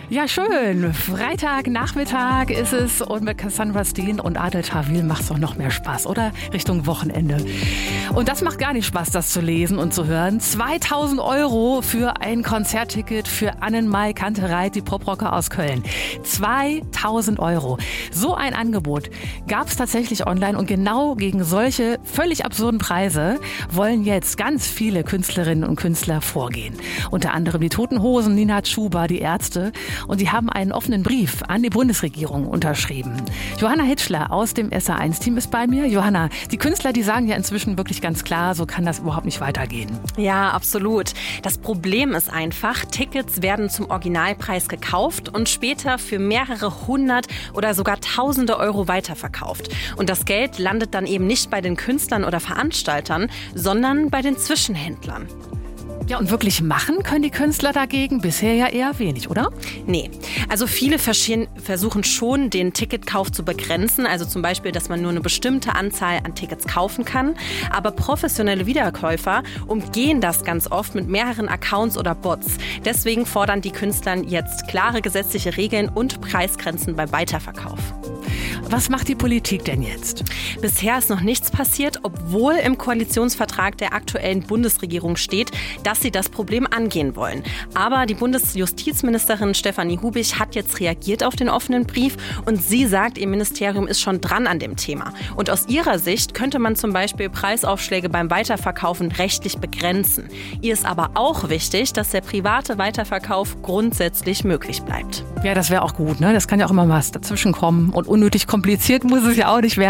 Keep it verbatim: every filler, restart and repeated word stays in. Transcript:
Ja, schön. Freitagnachmittag ist es und mit Cassandra Steen und Adel Tawil macht es doch noch mehr Spaß, oder? Richtung Wochenende. Und das macht gar nicht Spaß, das zu lesen und zu hören. zweitausend Euro für ein Konzertticket für Annenmai Kantereit, die Poprocker aus Köln. zweitausend Euro. So ein Angebot gab es tatsächlich online und genau gegen solche völlig absurden Preise wollen jetzt ganz viele Künstlerinnen und Künstler vorgehen. Unter anderem die Toten Hosen, Nina Chuba, die Ärzte. Und die haben einen offenen Brief an die Bundesregierung unterschrieben. Johanna Hitschler aus dem S A eins Team ist bei mir. Johanna, die Künstler, die sagen ja inzwischen wirklich ganz klar, so kann das überhaupt nicht weitergehen. Ja, absolut. Das Problem ist einfach, Tickets werden zum Originalpreis gekauft und später für mehrere hundert oder sogar tausende Euro weiterverkauft. Und das Geld landet dann eben nicht bei den Künstlern oder Veranstaltern, sondern bei den Zwischenhändlern. Ja, und wirklich machen können die Künstler dagegen bisher ja eher wenig, oder? Nee, also viele versuchen schon, den Ticketkauf zu begrenzen. Also zum Beispiel, dass man nur eine bestimmte Anzahl an Tickets kaufen kann. Aber professionelle Wiederkäufer umgehen das ganz oft mit mehreren Accounts oder Bots. Deswegen fordern die Künstler jetzt klare gesetzliche Regeln und Preisgrenzen beim Weiterverkauf. Was macht die Politik denn jetzt? Bisher ist noch nichts passiert, obwohl im Koalitionsvertrag der aktuellen Bundesregierung steht, dass sie das Problem angehen wollen. Aber die Bundesjustizministerin Stefanie Hubich hat jetzt reagiert auf den offenen Brief und sie sagt, ihr Ministerium ist schon dran an dem Thema. Und aus ihrer Sicht könnte man zum Beispiel Preisaufschläge beim Weiterverkaufen rechtlich begrenzen. Ihr ist aber auch wichtig, dass der private Weiterverkauf grundsätzlich möglich bleibt. Ja, das wäre auch gut, ne? Das kann ja auch immer was dazwischen kommen und unnötig kompliziert muss es ja auch nicht werden.